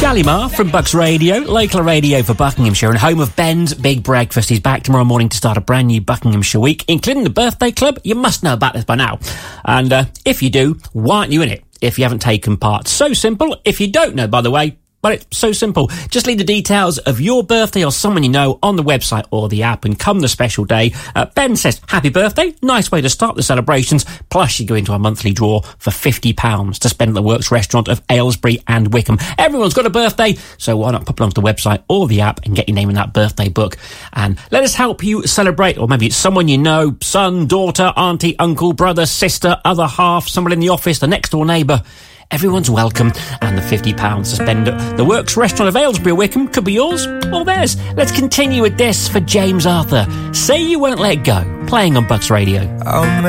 Shalimar from Bucks Radio, local radio for Buckinghamshire and home of Ben's Big Breakfast. He's back tomorrow morning to start a brand new Buckinghamshire week, including the birthday club. You must know about this by now. And if you do, why aren't you in it if you haven't taken part? So simple. If you don't know, by the way, but it's so simple. Just leave the details of your birthday or someone you know on the website or the app, and come the special day, Ben says happy birthday. Nice way to start the celebrations. Plus you go into our monthly draw for £50 to spend at the Works restaurant of Aylesbury and Wickham. Everyone's got a birthday, so why not pop along to the website or the app and get your name in that birthday book, and let us help you celebrate. Or maybe it's someone you know, son, daughter, auntie, uncle, brother, sister, other half, someone in the office, the next door neighbour. Everyone's welcome, and the £50 to spend at the Works restaurant of Aylesbury Wickham could be yours or theirs. Let's continue with this for James Arthur. Say You Won't Let Go, playing on Bucks Radio.